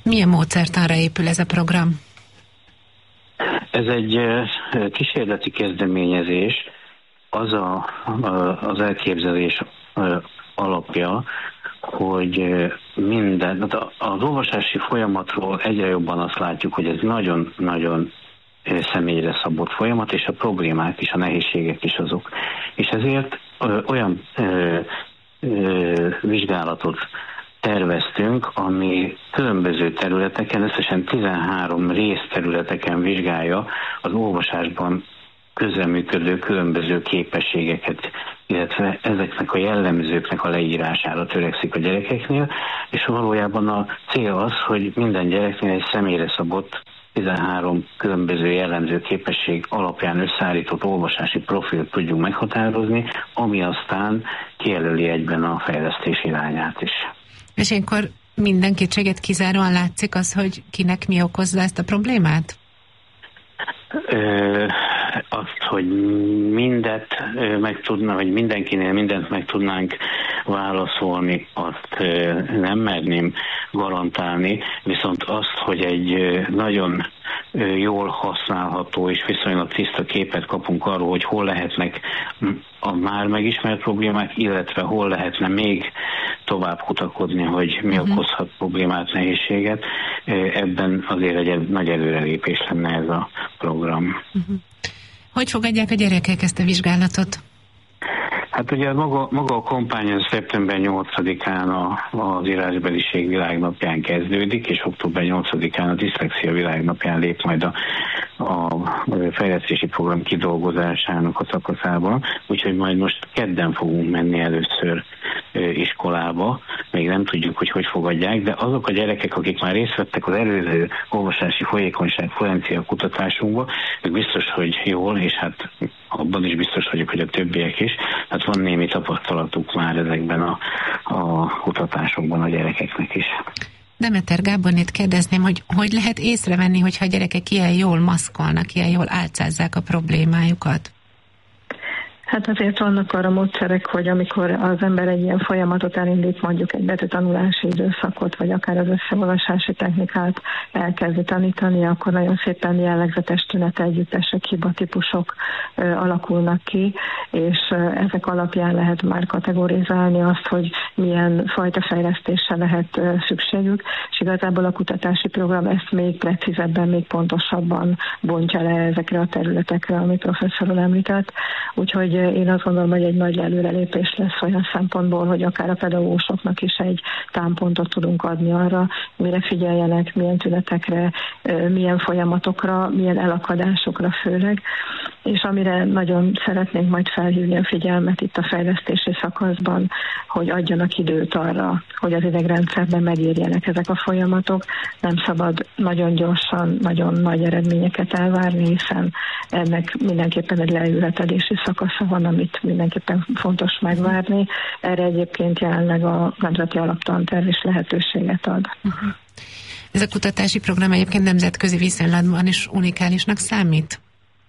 Milyen módszertanra épül ez a program? Ez egy kísérleti kezdeményezés, az elképzelés alapja, hogy az olvasási folyamatról egyre jobban azt látjuk, hogy ez nagyon-nagyon személyre szabott folyamat, és a problémák is, a nehézségek is azok. És ezért olyan vizsgálatot terveztünk, ami különböző területeken, összesen 13 részterületeken vizsgálja az olvasásban közreműködő különböző képességeket, illetve ezeknek a jellemzőknek a leírására törekszik a gyerekeknél, és valójában a cél az, hogy minden gyereknél egy személyre szabott 13 különböző jellemző képesség alapján összeállított olvasási profilt tudjunk meghatározni, ami aztán kijelöli egyben a fejlesztés irányát is. És ilyenkor minden kétséget kizáróan látszik az, hogy kinek mi okozza ezt a problémát? Azt, hogy mindet meg tudna, vagy mindenkinél mindent meg tudnánk válaszolni, azt nem merném garantálni, viszont azt, hogy egy nagyon jól használható és viszonylag tiszta képet kapunk arról, hogy hol lehetnek a már megismert problémák, illetve hol lehetne még tovább kutakodni, hogy mi okozhat problémát, nehézséget. Ebben azért egy nagy előrelépés lenne ez a program. Hogy fogadják a gyerekek ezt a vizsgálatot? Hát ugye maga a kampány az szeptember 8-án az írásbeliség világnapján kezdődik, és október 8-án a diszlexia világnapján lép majd a fejlesztési program kidolgozásának a szakaszában, úgyhogy majd most kedden fogunk menni először iskolába, még nem tudjuk, hogy fogadják, de azok a gyerekek, akik már részt vettek az előző olvasási folyékonyság fluencia kutatásunkba, ők biztos, hogy jól, és hát abban is biztos vagyok, hogy a többiek is, hát van némi tapasztalatuk már ezekben a kutatásokban a gyerekeknek is. Demeter Gábornét kérdezném, hogy lehet észrevenni, hogyha a gyerekek ilyen jól maszkolnak, ilyen jól álcázzák a problémájukat? Hát azért vannak arra módszerek, hogy amikor az ember egy ilyen folyamatot elindít, mondjuk egy betűtanulási időszakot, vagy akár az összeolvasási technikát elkezdi tanítani, akkor nagyon szépen jellegzetes tünetegyüttesek, hibatípusok alakulnak ki, és ezek alapján lehet már kategorizálni azt, hogy milyen fajta fejlesztésre lehet szükségük, és igazából a kutatási program ezt még precízebben, még pontosabban bontja le ezekre a területekre, amit professzor úr említett. Úgyhogy én azt gondolom, hogy egy nagy előrelépés lesz olyan szempontból, hogy akár a pedagógusoknak is egy támpontot tudunk adni arra, mire figyeljenek, milyen tünetekre, milyen folyamatokra, milyen elakadásokra főleg, és amire nagyon szeretnénk majd felhívni a figyelmet itt a fejlesztési szakaszban, hogy adjanak időt arra, hogy az idegrendszerben megérjenek ezek a folyamatok. Nem szabad nagyon gyorsan, nagyon nagy eredményeket elvárni, hiszen ennek mindenképpen egy leültetési szakasza van, amit mindenképpen fontos megvárni. Erre egyébként jelenleg a nemzeti alaptanterv is lehetőséget ad. Ez a kutatási program egyébként nemzetközi viszonylatban is unikálisnak számít?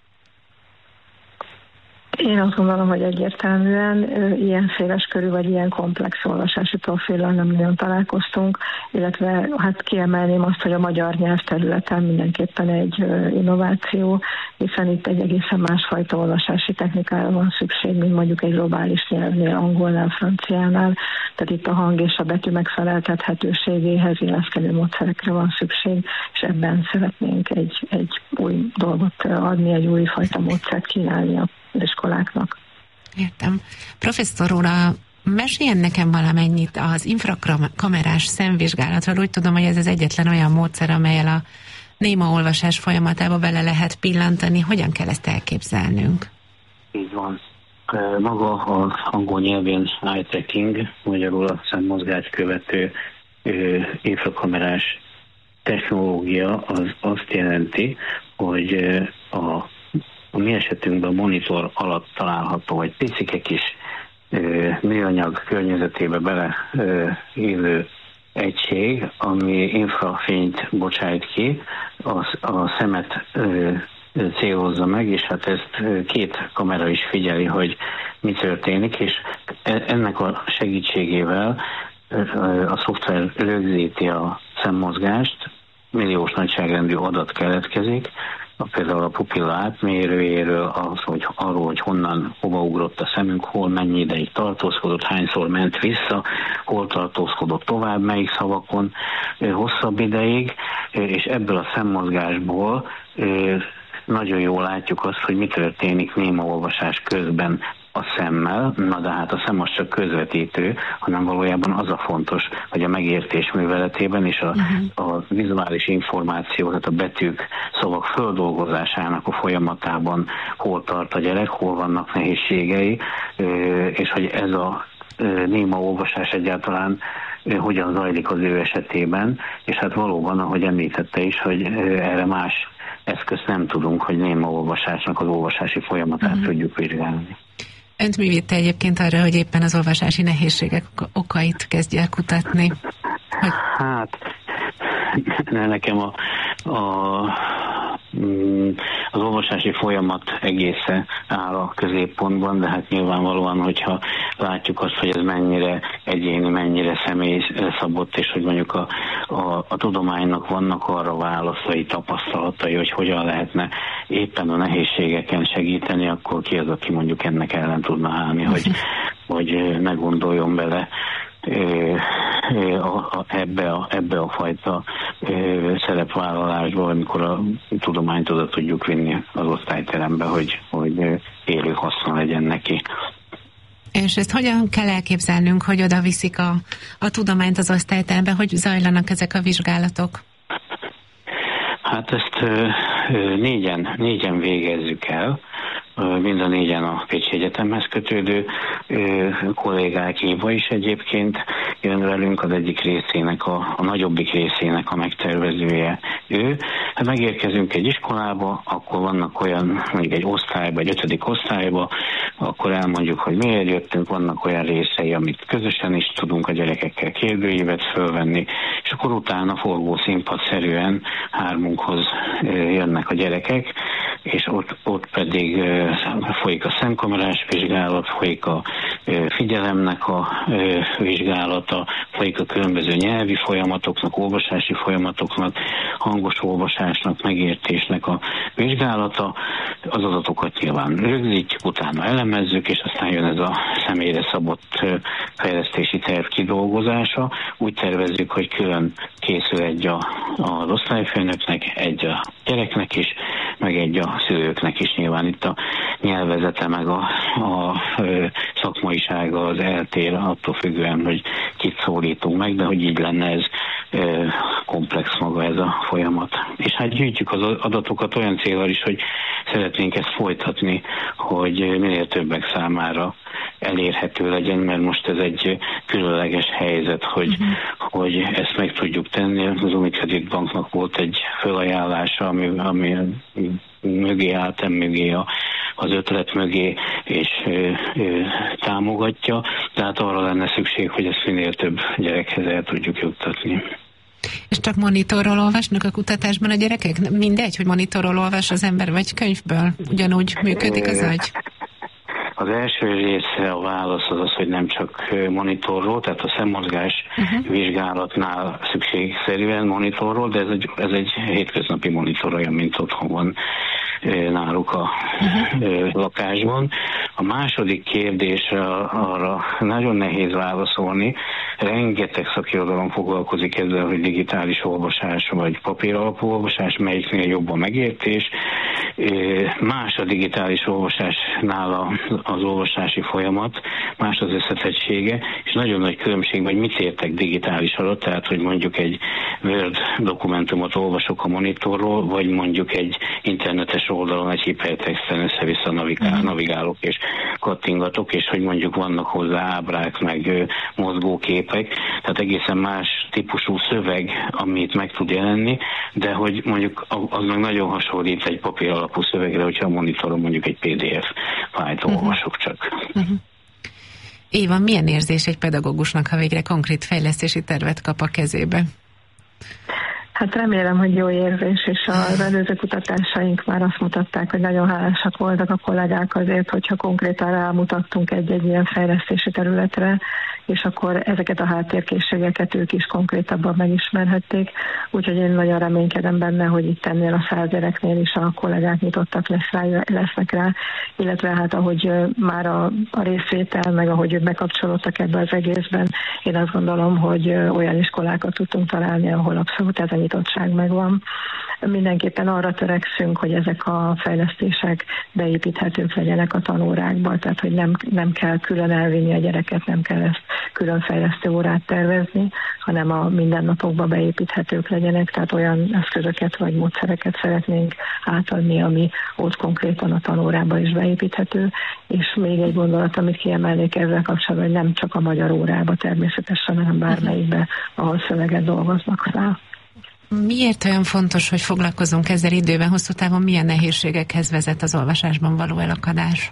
Én azt gondolom, hogy egyértelműen ilyen széleskörű vagy ilyen komplex olvasási profillal nem nagyon találkoztunk, illetve hát kiemelném azt, hogy a magyar nyelvterületen mindenképpen egy innováció, hiszen itt egy egészen másfajta olvasási technikára van szükség, mint mondjuk egy globális nyelvnél, angolnál, franciánál, tehát itt a hang és a betű megfeleltethetőségéhez illeszkedő módszerekre van szükség, és ebben szeretnénk egy új dolgot adni, egy új fajta módszert kínálni az iskoláknak. Értem. Professzor úr, meséljen nekem valamennyit az infrakamerás szemvizsgálatról. Úgy tudom, hogy ez az egyetlen olyan módszer, amellyel a néma olvasás folyamatába bele lehet pillantani. Hogyan kell ezt elképzelnünk? Így van. Maga az angol nyelvén eye tracking, magyarul a szemmozgást követő infrakamerás technológia az azt jelenti, hogy a mi esetünkben a monitor alatt található egy picike kis műanyag környezetébe beleillő egység, ami infrafényt bocsájt ki, a szemet célozza meg, és hát ezt két kamera is figyeli, hogy mi történik, és ennek a segítségével a szoftver rögzíti a szemmozgást, milliós nagyságrendű adat keletkezik, például a pupilla átmérőjéről, arról, hogy hova ugrott a szemünk, hol mennyi ideig tartózkodott, hányszor ment vissza, hol tartózkodott tovább, melyik szavakon hosszabb ideig, és ebből a szemmozgásból nagyon jól látjuk azt, hogy mi történik némaolvasás közben a szemmel, na de hát a szem az csak közvetítő, hanem valójában az a fontos, hogy a megértés műveletében és a vizuális információ, tehát a betűk, szavak földolgozásának a folyamatában hol tart a gyerek, hol vannak nehézségei, és hogy ez a néma olvasás egyáltalán hogyan zajlik az ő esetében, és hát valóban, ahogy említette is, hogy erre más eszközt nem tudunk, hogy néma olvasásnak az olvasási folyamatát tudjuk vizsgálni. Önt mi vitte egyébként arra, hogy éppen az olvasási nehézségek okait kezdje el kutatni? Hogy... Hát, nekem az olvasási folyamat egészen áll a középpontban, de hát nyilvánvalóan, hogyha látjuk azt, hogy ez mennyire egyéni, mennyire személyszabott, és hogy mondjuk a tudománynak vannak arra válaszai, tapasztalatai, hogy hogyan lehetne éppen a nehézségeken segíteni, akkor ki az, aki mondjuk ennek ellen tudna állni, hogy ne gondoljon bele ebbe a fajta szerepvállalásba, amikor a tudományt oda tudjuk vinni az osztályterembe, hogy élő haszna legyen neki. És ezt hogyan kell elképzelnünk, hogy oda viszik a tudományt az osztályterembe, hogy zajlanak ezek a vizsgálatok? Hát ezt négyen végezzük el, mind a négyen a Pécsi Egyetemhez kötődő kollégák, Éva is egyébként jön velünk, az egyik részének, a nagyobbik részének a megtervezője ő. Ha megérkezünk egy iskolába, akkor vannak olyan, mondjuk egy osztályba, egy 5. osztályba, akkor elmondjuk, hogy miért jöttünk, vannak olyan részei, amit közösen is tudunk a gyerekekkel kérdőívet fölvenni, és akkor utána forgószínpadszerűen hármunkhoz jönnek a gyerekek, és ott pedig folyik a szemkamerás vizsgálat, folyik a figyelemnek a vizsgálata, folyik a különböző nyelvi folyamatoknak, olvasási folyamatoknak, hangos olvasásnak, megértésnek a vizsgálata. Az adatokat nyilván rögzítjük, utána elemezzük, és aztán jön ez a személyre szabott fejlesztési terv kidolgozása. Úgy tervezzük, hogy külön készül egy az osztályfőnöknek, egy a gyereknek is, meg egy a szülőknek is. Nyilván itt a nyelvezete meg a szakmaisága az eltér attól függően, hogy kit szólítunk meg, de hogy így lenne ez komplex maga ez a folyamat. És hát gyűjtjük az adatokat olyan célral is, hogy szeretnénk ezt folytatni, hogy minél többek számára elérhető legyen, mert most ez egy különleges helyzet, hogy ezt meg tudjuk tenni. Az Unicredit Banknak volt egy felajánlása, ami mögé állt, mögé az ötlet mögé, és támogatja, tehát arra lenne szükség, hogy ezt minél több gyerekhez el tudjuk juttatni. És csak monitorról olvasnak a kutatásban a gyerekek? Mindegy, hogy monitorról olvas az ember, vagy könyvből? Ugyanúgy működik az agy? Az első része a válasz az, hogy nem csak monitorról, tehát a szemmozgás vizsgálatnál szükségszerűen monitorról, de ez egy hétköznapi monitor, olyan, mint otthon van náluk a lakásban. A második kérdésre arra nagyon nehéz válaszolni. Rengeteg szakirodalom foglalkozik ezzel, hogy digitális olvasás vagy papíralapú olvasás, melyiknél jobb a megértés. Más a digitális olvasásnál az olvasási folyamat, más az összetettsége, és nagyon nagy különbség, hogy mit értek digitális alatt, tehát hogy mondjuk egy Word dokumentumot olvasok a monitorról, vagy mondjuk egy internetes oldalon egy hipertexten össze-vissza navigálok és kattingatok, és hogy mondjuk vannak hozzá ábrák, meg mozgóképek, tehát egészen más típusú szöveg, amit meg tud jelenni, de hogy mondjuk az meg nagyon hasonlít egy papír alapú szövegre, hogyha a monitoron mondjuk egy PDF fájlt olvasok csak. Éva, milyen érzés egy pedagógusnak, ha végre konkrét fejlesztési tervet kap a kezébe? Hát remélem, hogy jó érzés, és az előző kutatásaink már azt mutatták, hogy nagyon hálásak voltak a kollégák azért, hogyha konkrétan rámutattunk egy ilyen fejlesztési területre, és akkor ezeket a háttérkészségeket ők is konkrétabban megismerhették. Úgyhogy én nagyon reménykedem benne, hogy itt ennél a felvéreknél is a kollégák nyitottak lesznek rá, illetve hát ahogy már a részvétel, meg ahogy ők bekapcsolódtak ebbe az egészben, én azt gondolom, hogy olyan iskolákat tudtunk találni, ahol abszolút ez a nyitottság megvan. Mindenképpen arra törekszünk, hogy ezek a fejlesztések beépíthetők legyenek a tanórákba, tehát hogy nem kell külön elvinni a gyereket, nem kell ezt külön fejlesztő órát tervezni, hanem a mindennapokba beépíthetők legyenek, tehát olyan eszközöket vagy módszereket szeretnénk átadni, ami ott konkrétan a tanórába is beépíthető. És még egy gondolat, amit kiemelnék ezzel kapcsolatban, hogy nem csak a magyar órába természetesen, hanem bármelyikbe, ahol szöveget dolgoznak fel. Miért olyan fontos, hogy foglalkozunk ezzel időben, hosszú távon milyen nehézségekhez vezet az olvasásban való elakadás?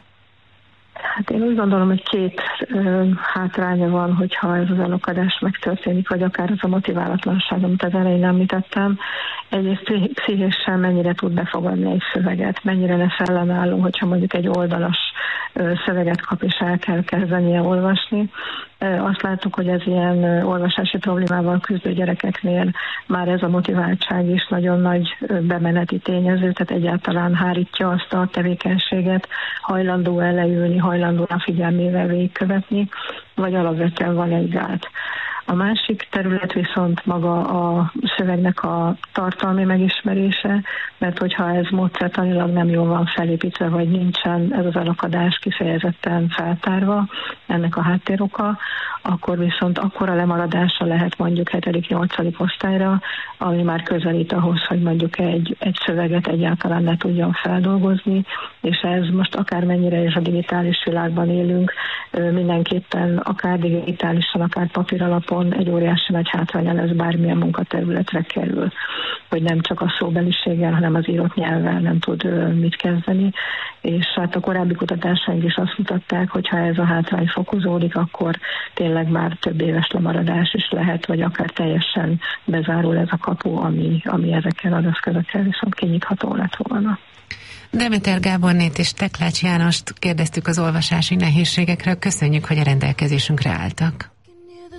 Hát én úgy gondolom, hogy két hátránya van, hogyha ez az elakadás megtörténik, vagy akár az a motiválatlanság, amit az elején említettem. Egyrészt pszichésen mennyire tud befogadni egy szöveget, mennyire lesz ellenálló, hogyha mondjuk egy oldalas szöveget kap, és el kell kezdenie olvasni. Azt láttuk, hogy ez ilyen olvasási problémával küzdő gyerekeknél már ez a motiváltság is nagyon nagy bemeneti tényező, tehát egyáltalán hárítja azt a tevékenységet, hajlandó leülni, hajlandó a figyelmével végigkövetni, vagy alapvetően van egy gát. A másik terület viszont maga a szövegnek a tartalmi megismerése, mert hogyha ez módszertanilag nem jól van felépítve, vagy nincsen ez az elakadás kifejezetten feltárva, ennek a háttéroka, akkor viszont akkora lemaradása lehet mondjuk 7.-8. osztályra, ami már közelít ahhoz, hogy mondjuk egy szöveget egyáltalán ne tudjon feldolgozni, és ez most akármennyire is a digitális világban élünk, mindenképpen akár digitálisan, akár papíralapon egy óriási nagy hátránya lesz, bármilyen munkaterületre kerül, hogy nem csak a szóbeliséggel, hanem az írott nyelvvel nem tud mit kezdeni, és hát a korábbi kutatásaink is azt mutatták, hogy ha ez a hátrány fokozódik, akkor tényleg már több éves lemaradás is lehet, vagy akár teljesen bezárul ez a kapu, ami ezekkel az eszközökkel viszont kinyitható lett volna. Demeter Gábornét és Teklács Jánost kérdeztük az olvasási nehézségekről. Köszönjük, hogy a rendelkezésünkre álltak.